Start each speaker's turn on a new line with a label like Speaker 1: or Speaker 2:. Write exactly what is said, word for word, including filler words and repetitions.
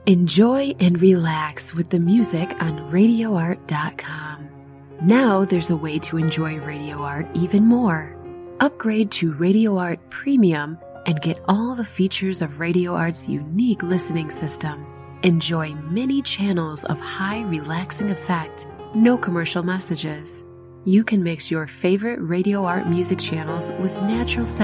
Speaker 1: Enjoy and relax with the music on radio art dot com. Now there's a way to enjoy Radio Art even more. Upgrade to Radio Art Premium and get all the features of Radio Art's unique listening system. Enjoy many channels of high relaxing effect, no commercial messages. You can mix your favorite Radio Art music channels with natural sound